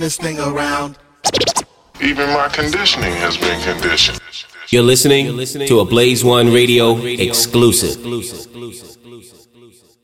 this thing around. Even my conditioning has been conditioned. You're listening to a Blaze One Radio exclusive.